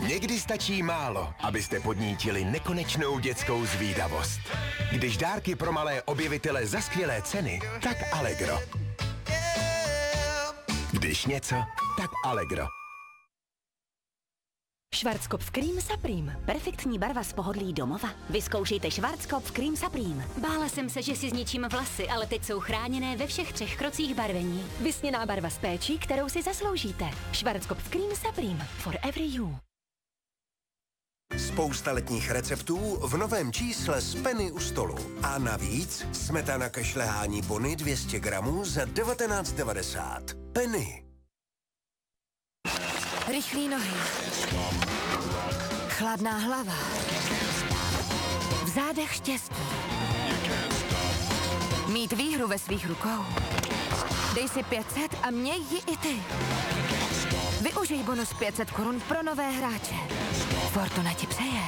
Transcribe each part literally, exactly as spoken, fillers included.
Někdy stačí málo, abyste podnítili nekonečnou dětskou zvídavost. Když dárky pro malé objevitele za skvělé ceny, tak Allegro. Když něco, tak Allegro. Schwarzkopf Cream Supreme. Perfektní barva z pohodlí domova. Vyzkoušejte Schwarzkopf Cream Supreme. Bála jsem se, že si zničím vlasy, ale teď jsou chráněné ve všech třech krocích barvení. Vysněná barva s péčí, kterou si zasloužíte. Schwarzkopf Cream Supreme. For every you. Spousta letních receptů v novém čísle z Penny u stolu. A navíc smetana ke šlehání Bonny dvě stě gramů za devatenáct devadesát. Penny. Rychlý nohy. Chladná hlava. V zádech štěstí. Mít výhru ve svých rukou. Dej si pět set a měj ji i ty. Využij bonus pět set korun pro nové hráče. Fortuna ti přeje.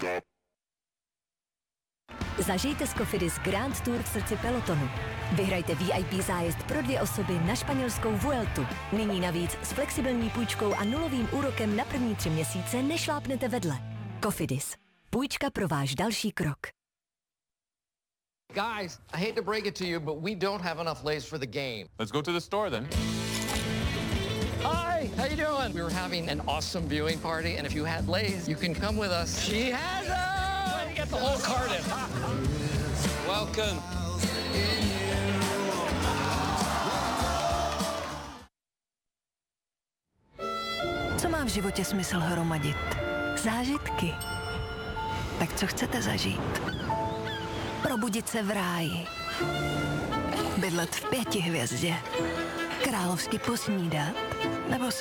Zažijte s Cofidis Grand Tour v srdci pelotonu. Vyhrajte V I P zájezd pro dvě osoby na španělskou Vueltu. Nyní navíc s flexibilní půjčkou a nulovým úrokem na první tři měsíce nešlápnete vedle. Cofidis. Půjčka pro váš další krok. Guys, I hate to break it to you, but we don't have enough Lay's for the game. Let's go to the store then. Hi, how you doing? We were having an awesome viewing party, and if you had Lay's, you can come with us. She has them! You get the whole carton. Welcome. Co má v životě smysl hromadit? Zážitky. Tak co chcete zažít? Probudit se v ráji. Bydlet v pěti hvězdě. Královsky posnídat. Nebo